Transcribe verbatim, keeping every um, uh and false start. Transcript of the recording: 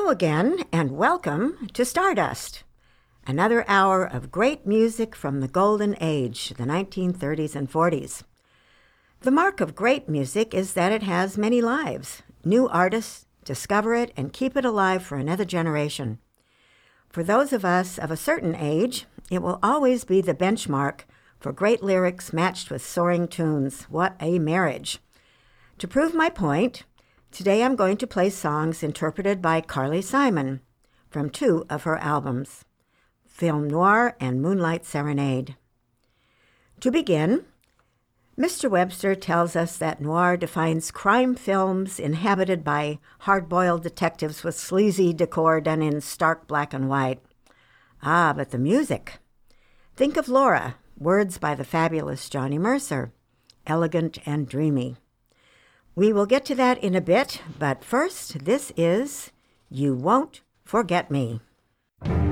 Hello again, and welcome to Stardust, another hour of great music from the Golden Age, the nineteen thirties and forties. The mark of great music is that it has many lives. New artists discover it and keep it alive for another generation. For those of us of a certain age, it will always be the benchmark for great lyrics matched with soaring tunes. What a marriage! To prove my point, today I'm going to play songs interpreted by Carly Simon from two of her albums, Film Noir and Moonlight Serenade. To begin, Mister Webster tells us that noir defines crime films inhabited by hard-boiled detectives with sleazy decor done in stark black and white. Ah, but the music. Think of Laura, words by the fabulous Johnny Mercer, elegant and dreamy. We will get to that in a bit, but first, this is You Won't Forget Me.